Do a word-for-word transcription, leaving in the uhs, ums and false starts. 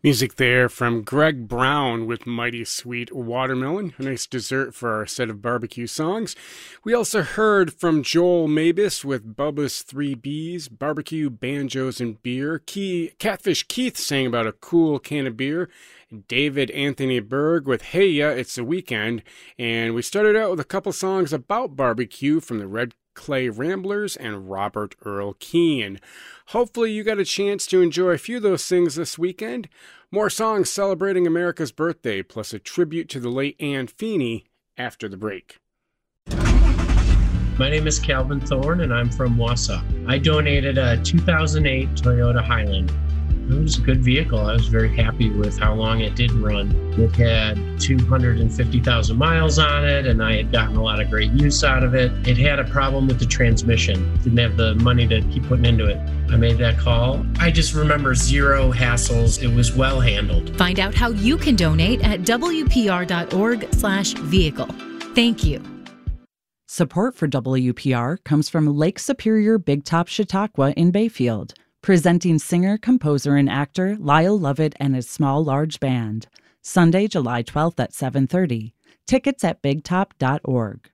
Music there from Greg Brown with Mighty Sweet Watermelon, a nice dessert for our set of barbecue songs. We also heard from Joel Mabus with Bubba's Three B's, Barbecue, Banjos, and Beer. Key, Catfish Keith sang about a cool can of beer. David Anthony Berg with Hey Ya, It's the Weekend. And we started out with a couple songs about barbecue from the Red Clay Ramblers and Robert Earl Keen. Hopefully you got a chance to enjoy a few of those things this weekend. More songs celebrating America's birthday, plus a tribute to the late Ann Feeney after the break. My name is Calvin Thorne, and I'm from Wausau. I donated a two thousand eight Toyota Highland. It was a good vehicle. I was very happy with how long it did run. It had two hundred fifty thousand miles on it, and I had gotten a lot of great use out of it. It had a problem with the transmission. Didn't have the money to keep putting into it. I made that call. I just remember zero hassles. It was well handled. Find out how you can donate at W P R dot org slash vehicle. Thank you. Support for W P R comes from Lake Superior Big Top Chautauqua in Bayfield, presenting singer, composer, and actor Lyle Lovett and his small large band. Sunday, July twelfth at seven thirty. Tickets at big top dot org.